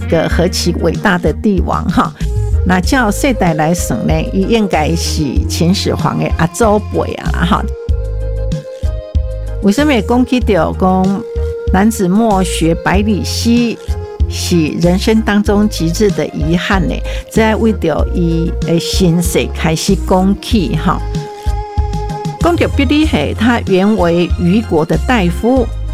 个何其伟大的帝王哈！那照世代来算呢，伊应该是秦始皇的阿祖辈啊哈。为什么讲起到讲男子莫学百里奚是人生当中极致的遗憾呢？在为着伊的身世开始讲起哈。讲到毕利黑，他原为虞国的大夫，